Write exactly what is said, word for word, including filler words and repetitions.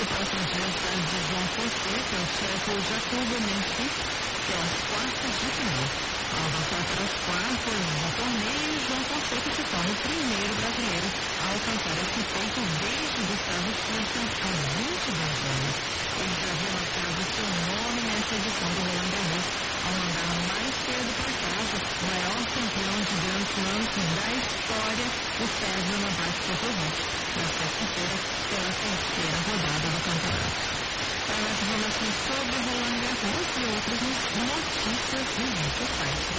próximo adversário de João Fonseca, o chefe Jacobo Menchis, pelas quartas de final. Ao avançar para as quartas do torneio, João Fonseca se torna o primeiro brasileiro a alcançar esse feito desde Gustavo Kirten há vinte e dois anos. Ele já havia marcado seu nome nessa edição do Roland Garros, ao mandar mais cedo para casa o maior campeão de Grand Slam da história, o Sérgio Novak Djokovic, na sexta-feira, pela terceira rodada do campeonato. Para mais informações sobre o Roland Garros e outras notícias no nosso site.